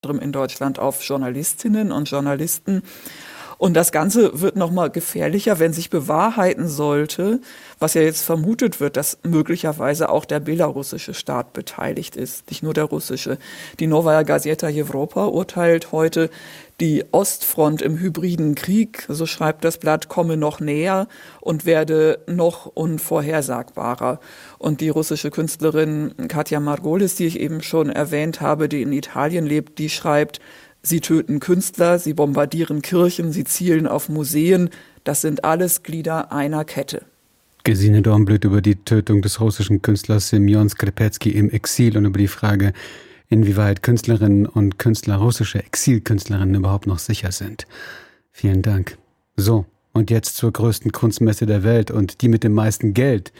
in Deutschland auf Journalistinnen und Journalisten. Und das Ganze wird noch mal gefährlicher, wenn sich bewahrheiten sollte, was ja jetzt vermutet wird, dass möglicherweise auch der belarussische Staat beteiligt ist, nicht nur der russische. Die Novaya Gazeta Europa urteilt heute, die Ostfront im hybriden Krieg, so schreibt das Blatt, komme noch näher und werde noch unvorhersagbarer. Und die russische Künstlerin Katja Margolis, die ich eben schon erwähnt habe, die in Italien lebt, die schreibt: Sie töten Künstler, sie bombardieren Kirchen, sie zielen auf Museen. Das sind alles Glieder einer Kette. Gesine Dornblüt über die Tötung des russischen Künstlers Semjon Skripetsky im Exil und über die Frage, inwieweit Künstlerinnen und Künstler, russische Exilkünstlerinnen überhaupt noch sicher sind. Vielen Dank. So, und jetzt zur größten Kunstmesse der Welt und die mit dem meisten Geld,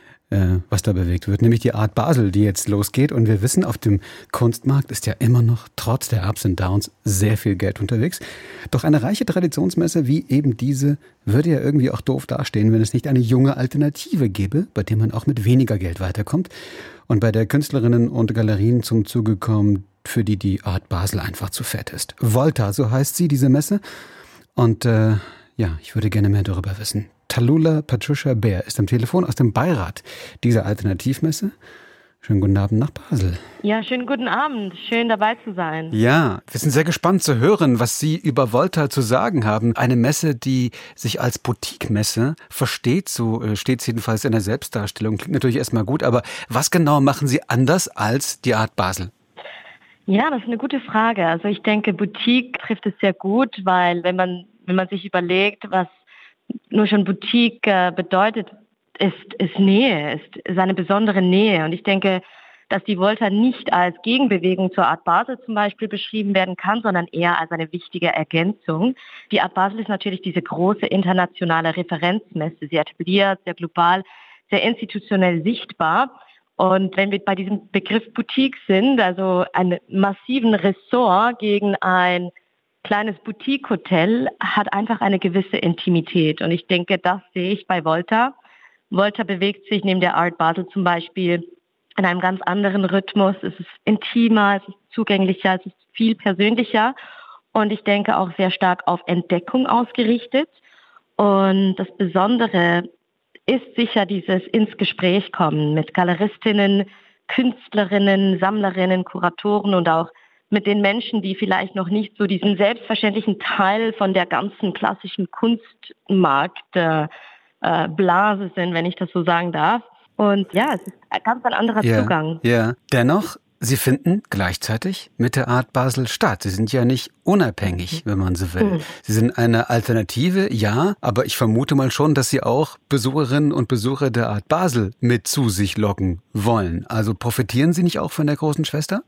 was da bewegt wird, nämlich die Art Basel, die jetzt losgeht. Und wir wissen, auf dem Kunstmarkt ist ja immer noch, trotz der Ups und Downs, sehr viel Geld unterwegs. Doch eine reiche Traditionsmesse wie eben diese würde ja irgendwie auch doof dastehen, wenn es nicht eine junge Alternative gäbe, bei der man auch mit weniger Geld weiterkommt und bei der Künstlerinnen und Galerien zum Zuge kommen, für die die Art Basel einfach zu fett ist. Volta, so heißt sie, diese Messe. Und ich würde gerne mehr darüber wissen. Tallulah Patricia Beer ist am Telefon aus dem Beirat dieser Alternativmesse. Schönen guten Abend nach Basel. Ja, schönen guten Abend. Schön dabei zu sein. Ja, wir sind sehr gespannt zu hören, was Sie über Volta zu sagen haben. Eine Messe, die sich als Boutique-Messe versteht, so steht es jedenfalls in der Selbstdarstellung. Klingt natürlich erstmal gut, aber was genau machen Sie anders als die Art Basel? Ja, das ist eine gute Frage. Also ich denke, Boutique trifft es sehr gut, weil wenn man sich überlegt, was nur schon Boutique bedeutet, ist Nähe, ist eine besondere Nähe. Und ich denke, dass die Volta nicht als Gegenbewegung zur Art Basel zum Beispiel beschrieben werden kann, sondern eher als eine wichtige Ergänzung. Die Art Basel ist natürlich diese große internationale Referenzmesse, sehr etabliert, sehr global, sehr institutionell sichtbar. Und wenn wir bei diesem Begriff Boutique sind, also einen massiven Ressort gegen ein kleines Boutique-Hotel, hat einfach eine gewisse Intimität. Und ich denke, das sehe ich bei Volta. Volta bewegt sich neben der Art Basel zum Beispiel in einem ganz anderen Rhythmus. Es ist intimer, es ist zugänglicher, es ist viel persönlicher und ich denke auch sehr stark auf Entdeckung ausgerichtet. Und das Besondere ist sicher dieses ins Gespräch kommen mit Galeristinnen, Künstlerinnen, Sammlerinnen, Kuratoren und auch mit den Menschen, die vielleicht noch nicht so diesen selbstverständlichen Teil von der ganzen klassischen Kunstmarktblase sind, wenn ich das so sagen darf. Und ja, es ist ganz ein anderer Zugang. Ja, dennoch, Sie finden gleichzeitig mit der Art Basel statt. Sie sind ja nicht unabhängig, wenn man so will. Sie sind eine Alternative, ja, aber ich vermute mal schon, dass Sie auch Besucherinnen und Besucher der Art Basel mit zu sich locken wollen. Also profitieren Sie nicht auch von der großen Schwester?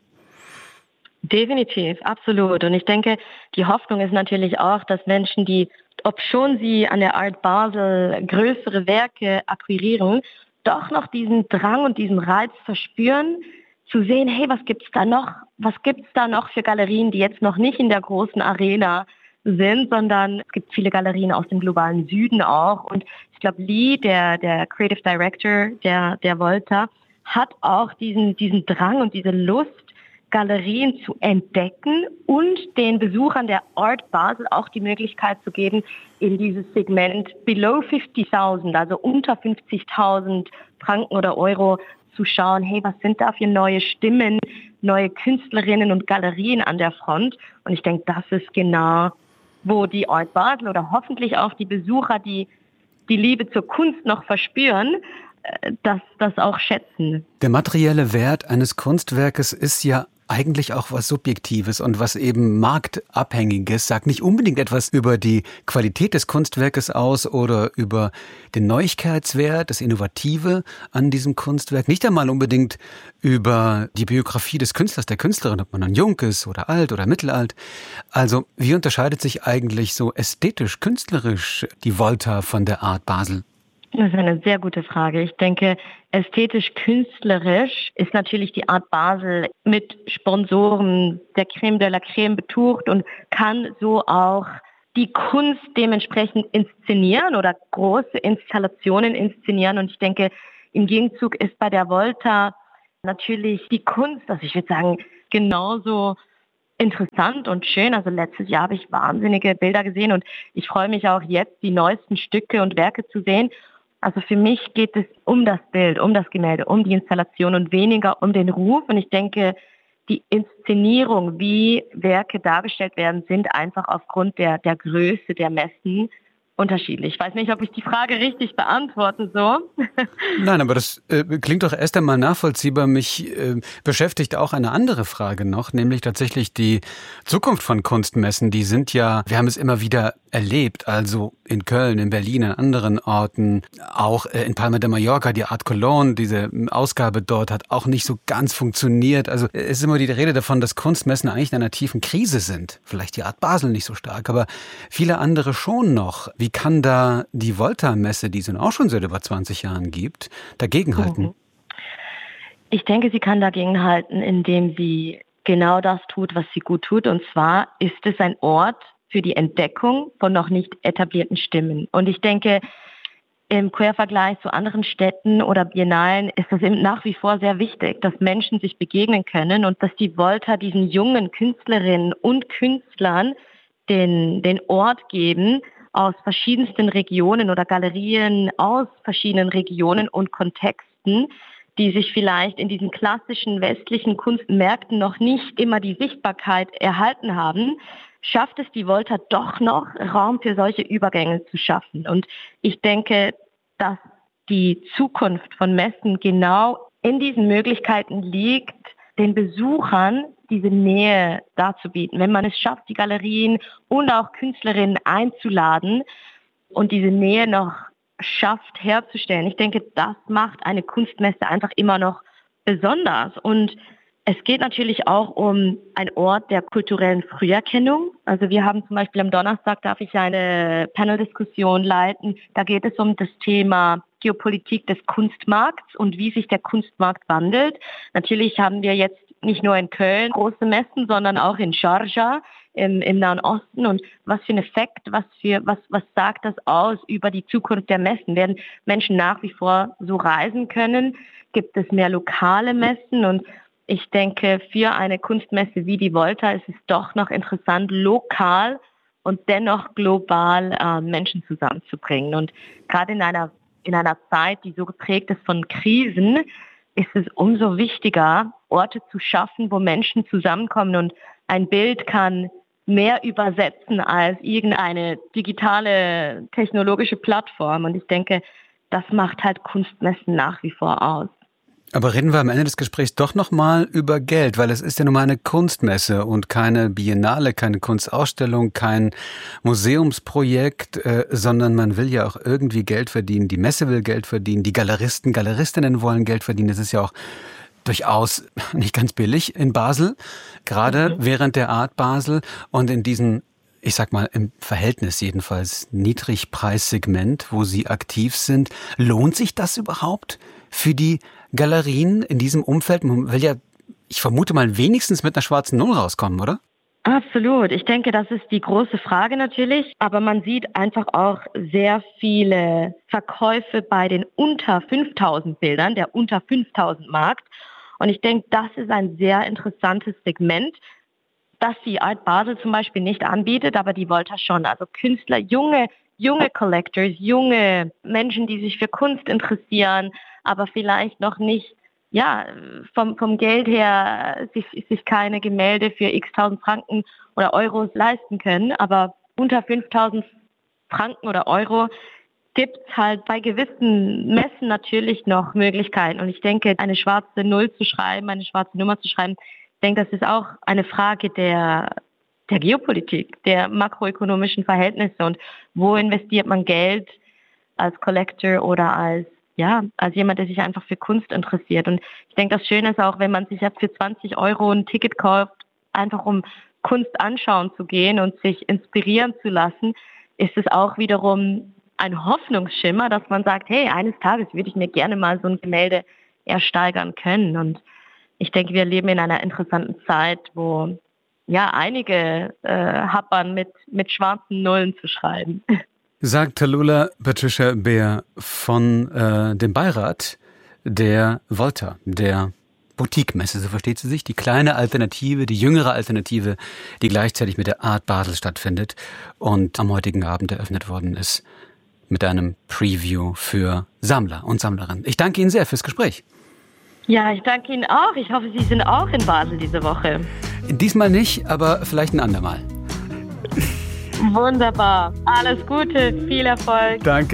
Definitiv, absolut. Und ich denke, die Hoffnung ist natürlich auch, dass Menschen, die, obschon sie an der Art Basel größere Werke akquirieren, doch noch diesen Drang und diesen Reiz verspüren, zu sehen, hey, was gibt's da noch? Was gibt's da noch für Galerien, die jetzt noch nicht in der großen Arena sind, sondern es gibt viele Galerien aus dem globalen Süden auch. Und ich glaube, Lee, der Creative Director der Volta, hat auch diesen Drang und diese Lust, Galerien zu entdecken und den Besuchern der Art Basel auch die Möglichkeit zu geben, in dieses Segment below 50.000, also unter 50.000 Franken oder Euro, zu schauen, hey, was sind da für neue Stimmen, neue Künstlerinnen und Galerien an der Front? Und ich denke, das ist genau, wo die Art Basel oder hoffentlich auch die Besucher, die die Liebe zur Kunst noch verspüren, das auch schätzen. Der materielle Wert eines Kunstwerkes ist ja eigentlich auch was Subjektives und was eben Marktabhängiges, sagt nicht unbedingt etwas über die Qualität des Kunstwerkes aus oder über den Neuigkeitswert, das Innovative an diesem Kunstwerk, nicht einmal unbedingt über die Biografie des Künstlers, der Künstlerin, ob man dann jung ist oder alt oder mittelalt. Also wie unterscheidet sich eigentlich so ästhetisch, künstlerisch die Volta von der Art Basel? Das ist eine sehr gute Frage. Ich denke, ästhetisch-künstlerisch ist natürlich die Art Basel mit Sponsoren der Crème de la Crème betucht und kann so auch die Kunst dementsprechend inszenieren oder große Installationen inszenieren. Und ich denke, im Gegenzug ist bei der Volta natürlich die Kunst, also ich würde sagen, genauso interessant und schön. Also letztes Jahr habe ich wahnsinnige Bilder gesehen und ich freue mich auch jetzt, die neuesten Stücke und Werke zu sehen. Also für mich geht es um das Bild, um das Gemälde, um die Installation und weniger um den Ruf. Und ich denke, die Inszenierung, wie Werke dargestellt werden, sind einfach aufgrund der Größe der Messen unterschiedlich. Ich weiß nicht, ob ich die Frage richtig beantworte so. Nein, aber das klingt doch erst einmal nachvollziehbar. Mich beschäftigt auch eine andere Frage noch, nämlich tatsächlich die Zukunft von Kunstmessen. Die sind ja, wir haben es immer wieder erlebt, also in Köln, in Berlin, an anderen Orten, auch in Palma de Mallorca, die Art Cologne, diese Ausgabe dort hat auch nicht so ganz funktioniert. Also es ist immer die Rede davon, dass Kunstmessen eigentlich in einer tiefen Krise sind. Vielleicht die Art Basel nicht so stark, aber viele andere schon noch. Wie kann da die Volta-Messe, die es nun auch schon seit über 20 Jahren gibt, dagegenhalten? Ich denke, sie kann dagegenhalten, indem sie genau das tut, was sie gut tut. Und zwar ist es ein Ort für die Entdeckung von noch nicht etablierten Stimmen. Und ich denke, im Quervergleich zu anderen Städten oder Biennalen ist das eben nach wie vor sehr wichtig, dass Menschen sich begegnen können und dass die Volta diesen jungen Künstlerinnen und Künstlern den Ort geben, aus verschiedensten Regionen oder Galerien aus verschiedenen Regionen und Kontexten, die sich vielleicht in diesen klassischen westlichen Kunstmärkten noch nicht immer die Sichtbarkeit erhalten haben, schafft es die Volta doch noch, Raum für solche Übergänge zu schaffen. Und ich denke, dass die Zukunft von Messen genau in diesen Möglichkeiten liegt, den Besuchern diese Nähe darzubieten. Wenn man es schafft, die Galerien und auch Künstlerinnen einzuladen und diese Nähe noch schafft herzustellen. Ich denke, das macht eine Kunstmesse einfach immer noch besonders. Und es geht natürlich auch um einen Ort der kulturellen Früherkennung. Also wir haben zum Beispiel am Donnerstag, darf ich eine Paneldiskussion leiten. Da geht es um das Thema Geopolitik des Kunstmarkts und wie sich der Kunstmarkt wandelt. Natürlich haben wir jetzt nicht nur in Köln große Messen, sondern auch in Sharjah im Nahen Osten. Und was für ein Effekt, was sagt das aus über die Zukunft der Messen? Werden Menschen nach wie vor so reisen können? Gibt es mehr lokale Messen? Und ich denke, für eine Kunstmesse wie die Volta ist es doch noch interessant, lokal und dennoch global Menschen zusammenzubringen. Und gerade in einer Zeit, die so geprägt ist von Krisen, ist es umso wichtiger, Orte zu schaffen, wo Menschen zusammenkommen. Und ein Bild kann mehr übersetzen als irgendeine digitale technologische Plattform. Und ich denke, das macht halt Kunstmessen nach wie vor aus. Aber reden wir am Ende des Gesprächs doch nochmal über Geld, weil es ist ja nun mal eine Kunstmesse und keine Biennale, keine Kunstausstellung, kein Museumsprojekt, sondern man will ja auch irgendwie Geld verdienen. Die Messe will Geld verdienen, die Galeristen, Galeristinnen wollen Geld verdienen. Das ist ja auch durchaus nicht ganz billig in Basel, gerade während der Art Basel und in diesen, ich sag mal, im Verhältnis jedenfalls Niedrigpreissegment, wo Sie aktiv sind. Lohnt sich das überhaupt für die Galerien in diesem Umfeld? Man will ja, ich vermute mal, wenigstens mit einer schwarzen Null rauskommen, oder? Absolut. Ich denke, das ist die große Frage natürlich. Aber man sieht einfach auch sehr viele Verkäufe bei den unter 5.000 Bildern, der unter 5.000 Markt. Und ich denke, das ist ein sehr interessantes Segment, das die Art Basel zum Beispiel nicht anbietet, aber die Volta schon. Also Künstler, junge Collectors, junge Menschen, die sich für Kunst interessieren, aber vielleicht noch nicht, vom Geld her sich keine Gemälde für x-tausend Franken oder Euros leisten können. Aber unter 5.000 Franken oder Euro gibt es halt bei gewissen Messen natürlich noch Möglichkeiten. Und ich denke, eine schwarze Null zu schreiben, eine schwarze Nummer zu schreiben, ich denke, das ist auch eine Frage der Geopolitik, der makroökonomischen Verhältnisse und wo investiert man Geld als Collector oder als jemand, der sich einfach für Kunst interessiert. Und ich denke, das Schöne ist auch, wenn man sich jetzt für 20 Euro ein Ticket kauft, einfach um Kunst anschauen zu gehen und sich inspirieren zu lassen, ist es auch wiederum ein Hoffnungsschimmer, dass man sagt, hey, eines Tages würde ich mir gerne mal so ein Gemälde ersteigern können. Und ich denke, wir leben in einer interessanten Zeit, wo einige happern mit schwarzen Nullen zu schreiben. Sagt Tallulah Patricia Beer von dem Beirat der Volta, der Boutique-Messe, so versteht sie sich, die kleine Alternative, die jüngere Alternative, die gleichzeitig mit der Art Basel stattfindet und am heutigen Abend eröffnet worden ist mit einem Preview für Sammler und Sammlerinnen. Ich danke Ihnen sehr fürs Gespräch. Ja, ich danke Ihnen auch. Ich hoffe, Sie sind auch in Basel diese Woche. Diesmal nicht, aber vielleicht ein andermal. Wunderbar. Alles Gute, viel Erfolg. Danke.